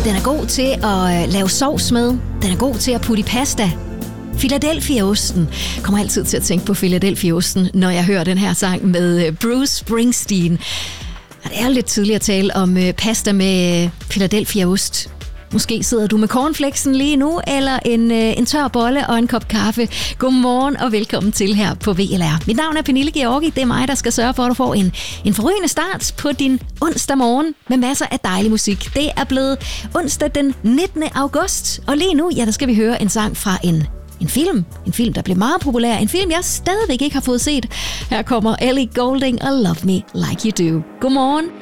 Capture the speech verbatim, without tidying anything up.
Den er god til at lave sovs med. Den er god til at putte i pasta. Philadelphia-osten. Jeg kommer altid til at tænke på Philadelphia-osten, når jeg hører den her sang med Bruce Springsteen. Det er lidt tidligt at tale om pasta med Philadelphia-ost. Måske sidder du med cornflakesen lige nu, eller en, en tør bolle og en kop kaffe. Godmorgen og velkommen til her på V L R. Mit navn er Pernille Georgi. Det er mig, der skal sørge for, at du får en, en forrygende start på din onsdag morgen med masser af dejlig musik. Det er blevet onsdag den nittende august, og lige nu, ja, der skal vi høre en sang fra en En film. En film, der blev meget populær. En film, jeg stadigvæk ikke har fået set. Her kommer Ellie Goulding og Love Me Like You Do. Godmorgen.